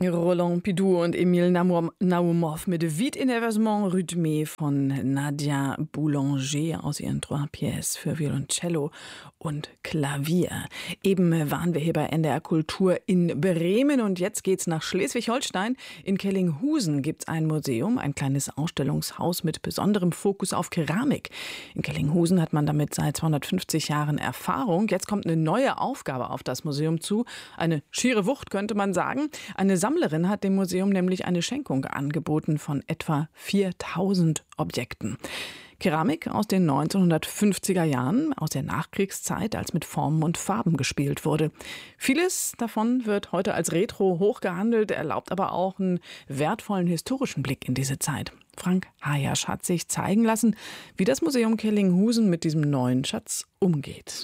Roland Pidou und Emile Naumov mit Vite in Inversement rythmé von Nadia Boulanger aus ihren Trois Pièces für Violoncello und Klavier. Eben waren wir hier bei NDR Kultur in Bremen und jetzt geht's nach Schleswig-Holstein. In Kellinghusen gibt's ein Museum, ein kleines Ausstellungshaus mit besonderem Fokus auf Keramik. In Kellinghusen hat man damit seit 250 Jahren Erfahrung. Jetzt kommt eine neue Aufgabe auf das Museum zu. Eine schiere Wucht, könnte man sagen. Eine Sammlerin hat dem Museum nämlich eine Schenkung angeboten von etwa 4000 Objekten. Keramik aus den 1950er Jahren, aus der Nachkriegszeit, als mit Formen und Farben gespielt wurde. Vieles davon wird heute als Retro hochgehandelt, erlaubt aber auch einen wertvollen historischen Blick in diese Zeit. Frank Hayasch hat sich zeigen lassen, wie das Museum Kellinghusen mit diesem neuen Schatz umgeht.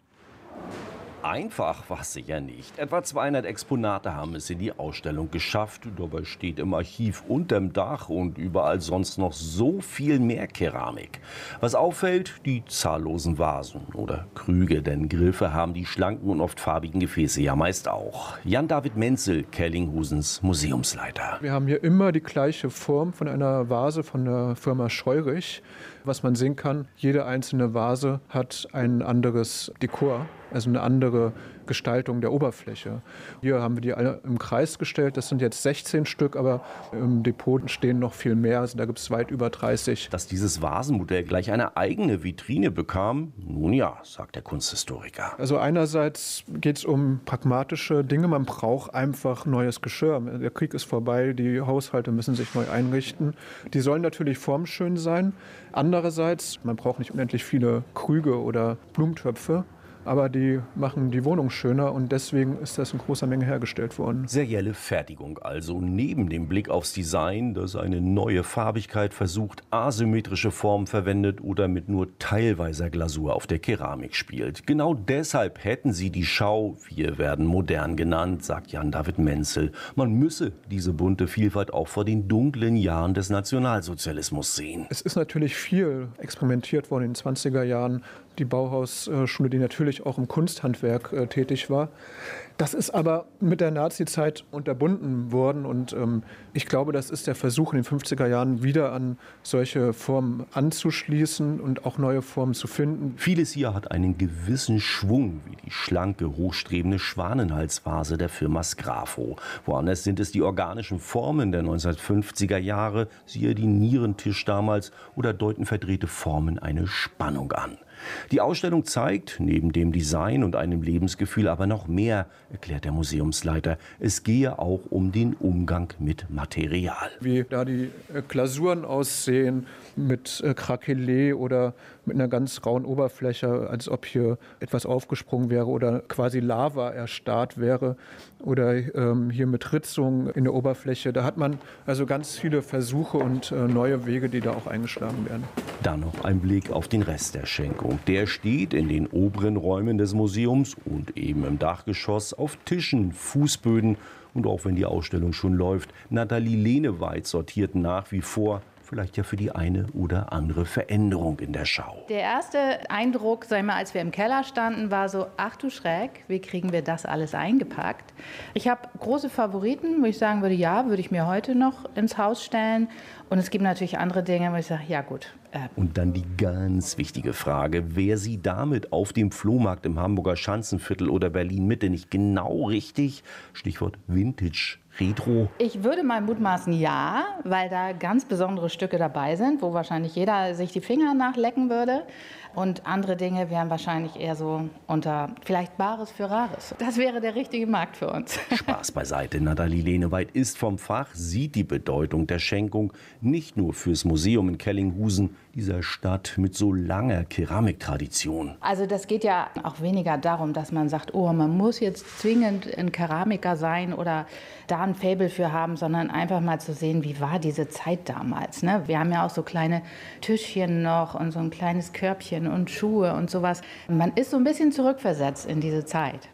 Einfach war es sicher nicht. Etwa 200 Exponate haben es in die Ausstellung geschafft. Dabei steht im Archiv unterm Dach und überall sonst noch so viel mehr Keramik. Was auffällt, die zahllosen Vasen oder Krüge, denn Griffe haben die schlanken und oft farbigen Gefäße ja meist auch. Jan-David Menzel, Kellinghusens Museumsleiter. Wir haben hier immer die gleiche Form von einer Vase von der Firma Scheurich. Was man sehen kann, jede einzelne Vase hat ein anderes Dekor, also eine andere Gestaltung der Oberfläche. Hier haben wir die alle im Kreis gestellt. Das sind jetzt 16 Stück, aber im Depot stehen noch viel mehr. Also da gibt es weit über 30. Dass dieses Vasenmodell gleich eine eigene Vitrine bekam, nun ja, sagt der Kunsthistoriker. Also einerseits geht es um pragmatische Dinge. Man braucht einfach neues Geschirr. Der Krieg ist vorbei, die Haushalte müssen sich neu einrichten. Die sollen natürlich formschön sein. Andererseits, man braucht nicht unendlich viele Krüge oder Blumentöpfe. Aber die machen die Wohnung schöner und deswegen ist das in großer Menge hergestellt worden. Serielle Fertigung also, neben dem Blick aufs Design, das eine neue Farbigkeit versucht, asymmetrische Formen verwendet oder mit nur teilweiser Glasur auf der Keramik spielt. Genau deshalb hätten sie die Schau, wir werden modern genannt, sagt Jan-David Menzel. Man müsse diese bunte Vielfalt auch vor den dunklen Jahren des Nationalsozialismus sehen. Es ist natürlich viel experimentiert worden in den 20er Jahren. Die Bauhausschule, die natürlich auch im Kunsthandwerk tätig war. Das ist aber mit der Nazizeit unterbunden worden und ich glaube, das ist der Versuch in den 50er Jahren wieder an solche Formen anzuschließen und auch neue Formen zu finden. Vieles hier hat einen gewissen Schwung, wie die schlanke, hochstrebende Schwanenhalsvase der Firma Sgrafo. Woanders sind es die organischen Formen der 1950er Jahre, siehe die Nierentisch damals, oder deuten verdrehte Formen eine Spannung an. Die Ausstellung zeigt, neben dem Design und einem Lebensgefühl aber noch mehr, erklärt der Museumsleiter. Es gehe auch um den Umgang mit Material. Wie da die Glasuren aussehen mit Krakelé oder mit einer ganz rauen Oberfläche, als ob hier etwas aufgesprungen wäre oder quasi Lava erstarrt wäre oder hier mit Ritzungen in der Oberfläche. Da hat man also ganz viele Versuche und neue Wege, die da auch eingeschlagen werden. Dann noch ein Blick auf den Rest der Schenkung. Der steht in den oberen Räumen des Museums und eben im Dachgeschoss auf Tischen, Fußböden. Und auch wenn die Ausstellung schon läuft, Nathalie Leneweit sortiert nach wie vor, vielleicht ja für die eine oder andere Veränderung in der Schau. Der erste Eindruck, sag ich mal, als wir im Keller standen, war so, ach du Schreck, wie kriegen wir das alles eingepackt? Ich habe große Favoriten, wo ich sagen würde, ja, würde ich mir heute noch ins Haus stellen. Und es gibt natürlich andere Dinge, wo ich sage, ja gut. Und dann die ganz wichtige Frage, wer sie damit auf dem Flohmarkt im Hamburger Schanzenviertel oder Berlin-Mitte nicht genau richtig, Stichwort Vintage, Retro. Ich würde mal mutmaßen, ja, weil da ganz besondere Stücke dabei sind, wo wahrscheinlich jeder sich die Finger nachlecken würde. Und andere Dinge wären wahrscheinlich eher so unter vielleicht Bares für Rares. Das wäre der richtige Markt für uns. Spaß beiseite. Nathalie Leneweit ist vom Fach, sieht die Bedeutung der Schenkung nicht nur fürs Museum in Kellinghusen, dieser Stadt mit so langer Keramiktradition. Also das geht ja auch weniger darum, dass man sagt, oh, man muss jetzt zwingend ein Keramiker sein oder da ein Faible für haben, sondern einfach mal zu sehen, wie war diese Zeit damals. Ne? Wir haben ja auch so kleine Tischchen noch und so ein kleines Körbchen und Schuhe und sowas. Man ist so ein bisschen zurückversetzt in diese Zeit.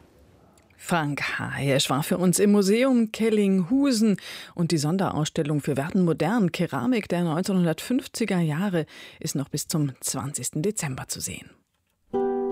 Frank Hayasch war für uns im Museum Kellinghusen und die Sonderausstellung für Werden modern Keramik der 1950er Jahre ist noch bis zum 20. Dezember zu sehen.